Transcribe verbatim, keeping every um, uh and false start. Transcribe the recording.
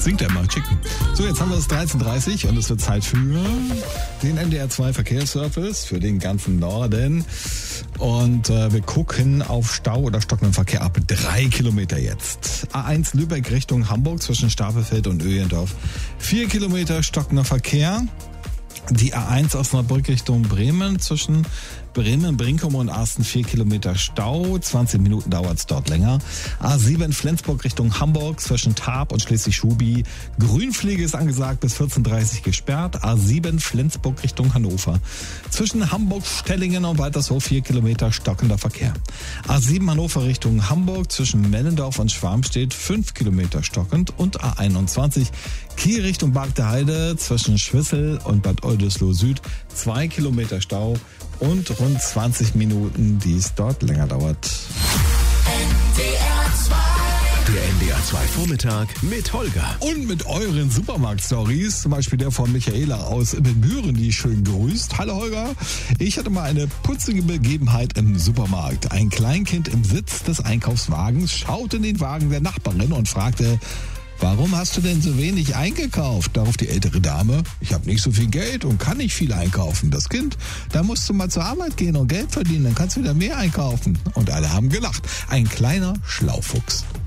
Singt er mal, chicken. So, jetzt haben wir es dreizehn Uhr dreißig und es wird Zeit für den N D R zwei Verkehrsservice für den ganzen Norden. Und äh, wir gucken auf Stau oder stockenden Verkehr ab drei Kilometer jetzt. A eins Lübeck Richtung Hamburg zwischen Stapelfeld und Öhlendorf. Vier Kilometer stockender Verkehr. Die A eins Osnabrück Richtung Bremen zwischen Bremen, Brinkum und Arsten vier Kilometer Stau. zwanzig Minuten dauert es dort länger. A sieben Flensburg Richtung Hamburg zwischen Tarp und Schleswig-Schubi. Grünpflege ist angesagt, bis vierzehn Uhr dreißig gesperrt. A sieben Flensburg Richtung Hannover. Zwischen Hamburg, Stellingen und Waltershof vier Kilometer stockender Verkehr. A sieben Hannover Richtung Hamburg zwischen Mellendorf und Schwarmstedt fünf Kilometer stockend. Und A einundzwanzig Kiel Richtung Barg der Heide zwischen Schwissel und Bad Oldesloe Süd zwei Kilometer Stau und rund zwanzig Minuten, die es dort länger dauert. Der N D R zwei Vormittag mit Holger. Und mit euren Supermarkt-Stories, zum Beispiel der von Michaela aus Ibbenbüren, die schön grüßt. Hallo Holger, ich hatte mal eine putzige Begebenheit im Supermarkt. Ein Kleinkind im Sitz des Einkaufswagens schaute in den Wagen der Nachbarin und fragte: Warum hast du denn so wenig eingekauft? Darauf die ältere Dame: Ich habe nicht so viel Geld und kann nicht viel einkaufen. Das Kind: Da musst du mal zur Arbeit gehen und Geld verdienen, dann kannst du wieder mehr einkaufen. Und alle haben gelacht. Ein kleiner Schlaufuchs.